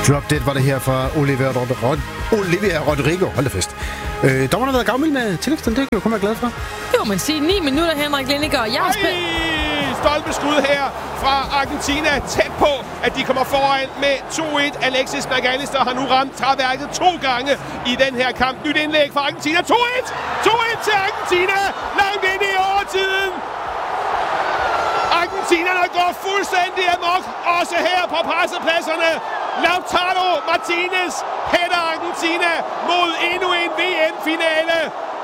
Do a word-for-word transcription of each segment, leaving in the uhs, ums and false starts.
Drop Dead var det her fra Olivia, Rod- Olivia Rodrigo. Hold da fest. Øh, dommerne har været gavmild med tillægstiden, det kan jeg kun være glad for. Jo, man siger ni minutter, Henrik Lindegaard. Jeg har spillet... Stolpeskud her fra Argentina, tæt på, at de kommer foran med to et. Alexis McAllister har nu ramt træværket to gange i den her kamp. Nyt indlæg fra Argentina. to et! to et til Argentina! Langt ind i overtiden! Argentinerne går fuldstændig amok, også her på pressepladserne. Lautaro Martinez hætter Argentina mod endnu en V M-finale.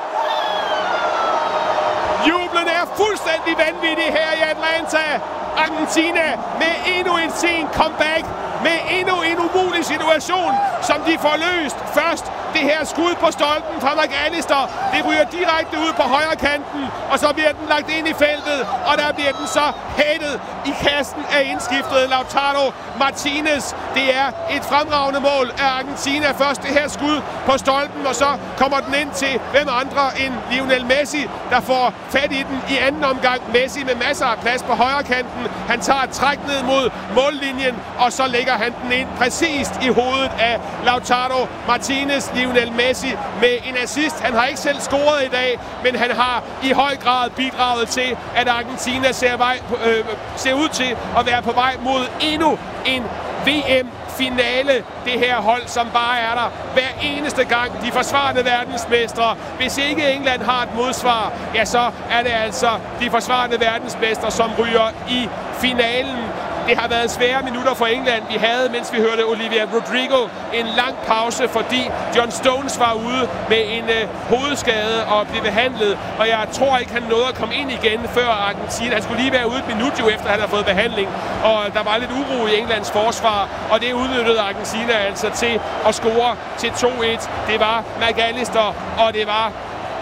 Jublen er fuldstændig vanvittig her i Atlanta. Argentina med endnu en sen comeback, med endnu en umulig situation, som de får løst. Først det her skud på stolpen fra McAllister. Det ryger direkte ud på højre kanten, og så bliver den lagt ind i feltet, og der bliver den så hættet i kassen af indskiftet Lautaro Martinez. Det er et fremragende mål af Argentina. Først det her skud på stolpen, og så kommer den ind til hvem andre end Lionel Messi, der får fat i den i anden omgang. Messi med masser af plads på højre kanten. Han tager et træk ned mod mållinjen, og så lægger han den ind præcist i hovedet af Lautaro Martinez. Lionel Messi med en assist. Han har ikke selv scoret i dag, men han har i høj grad bidraget til, at Argentina ser, vej, øh, ser ud til at være på vej mod endnu en V M-finale. Det her hold, som bare er der hver eneste gang. De forsvarende verdensmestre. Hvis ikke England har et modsvar, ja, så er det altså de forsvarende verdensmestre, som ryger i finalen. Det har været svære minutter for England. Vi havde, mens vi hørte Olivia Rodrigo, en lang pause, fordi John Stones var ude med en øh, hovedskade og blev behandlet. Og jeg tror ikke, han nåede at komme ind igen før Argentina. Han skulle lige være ude et minut jo efter, han har fået behandling. Og der var lidt uro i Englands forsvar, og det udnyttede Argentina altså til at score til to et. Det var McAllister, og det var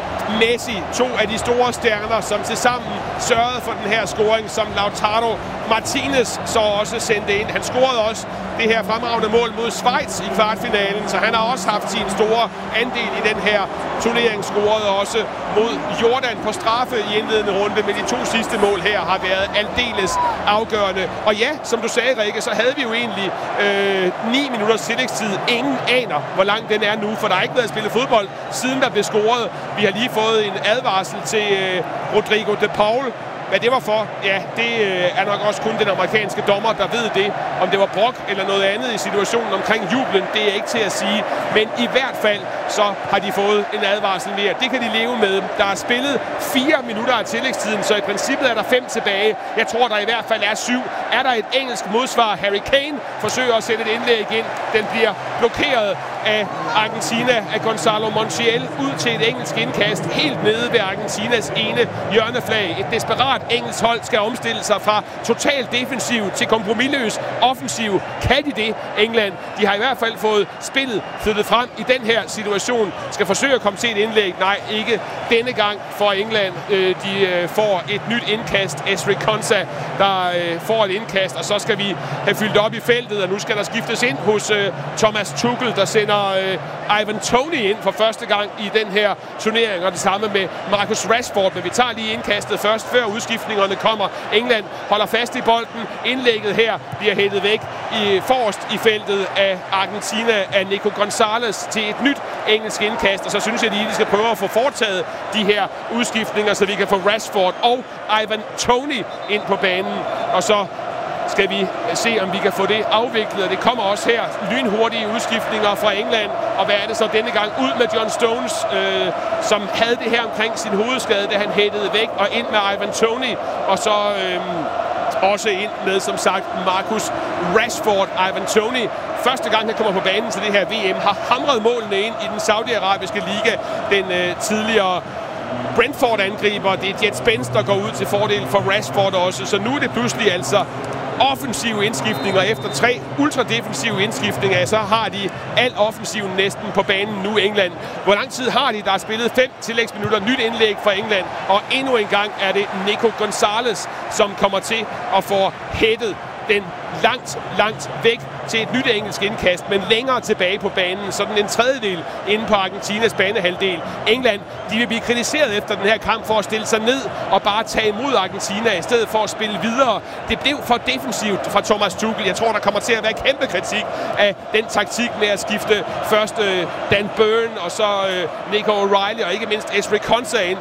Messi, to af de store stjerner, som tilsammen sørgede for den her scoring, som Lautaro Martinez så også sendte ind. Han scorede også det her fremragende mål mod Schweiz i kvartfinalen, så han har også haft sin store andel i den her turnering. Scorede også mod Jordan på straffe i indledende runde, men de to sidste mål her har været aldeles afgørende. Og ja, som du sagde, Rikke, så havde vi jo egentlig øh, ni minutters tillægstid. Ingen aner, hvor lang den er nu, for der har ikke været spillet fodbold, siden der blev scoret. Vi har lige fået en advarsel til øh, Rodrigo de Paul. Hvad det var for, ja, det øh, er nok også kun den amerikanske dommer, der ved det. Om det var brok eller noget andet i situationen omkring jublen, det er ikke til at sige. Men i hvert fald, så har de fået en advarsel mere. Det kan de leve med. Der er spillet fire minutter af tillægstiden, så i princippet er der fem tilbage. Jeg tror, der i hvert fald er syv. Er der et engelsk modsvar? Harry Kane forsøger at sætte et indlæg ind. Den bliver blokeret af Argentina, af Gonzalo Montiel, ud til et engelsk indkast, helt nede ved Argentinas ene hjørneflag. Et desperat engelsk hold skal omstille sig fra totalt defensiv til kompromisløs offensiv. Kan de det, England? De har i hvert fald fået spillet flyttet frem i den her situation. Skal forsøge at komme til et indlæg? Nej, ikke denne gang for England. De får et nyt indkast. Ezri Konsa, der får et indkast, og så skal vi have fyldt op i feltet, og nu skal der skiftes ind hos Thomas Tuchel, der sender Ivan Toney ind for første gang i den her turnering, og det samme med Marcus Rashford, men vi tager lige indkastet først, før udskiftningerne kommer. England holder fast i bolden. Indlægget her bliver hættet væk i forrest i feltet af Argentina, af Nico Gonzalez, til et nyt engelsk indkast, og så synes jeg lige, de skal prøve at få foretaget de her udskiftninger, så vi kan få Rashford og Ivan Toney ind på banen, og så skal vi se, om vi kan få det afviklet, og det kommer også her lynhurtige udskiftninger fra England. Og hvad er det så denne gang? Ud med John Stones, øh, som havde det her omkring sin hovedskade, da han hættede væk, og ind med Ivan Toney, og så øh, også ind med, som sagt, Marcus Rashford. Ivan Toney, første gang han kommer på banen til det her V M, har hamret målene ind i den saudiarabiske liga. Den øh, tidligere Brentford-angriber, det er Jet Spence, der går ud til fordel for Rashford også, så nu er det pludselig altså offensive indskiftninger. Efter tre ultradefensive indskiftninger, så har de al offensiven næsten på banen nu, England. Hvor lang tid har de? Der er spillet fem tillægsminutter, nyt indlæg fra England, og endnu en gang er det Nico Gonzalez, som kommer til at få hættet den langt, langt væk til et nyt engelsk indkast, men længere tilbage på banen. Sådan en tredjedel inde på Argentinas banehalvdel. England, de vil blive kritiseret efter den her kamp for at stille sig ned og bare tage imod Argentina i stedet for at spille videre. Det blev for defensivt fra Thomas Tuchel. Jeg tror, der kommer til at være kæmpe kritik af den taktik med at skifte først øh, Dan Burn og så øh, Nico O'Reilly og ikke mindst Ezri Konsa ind.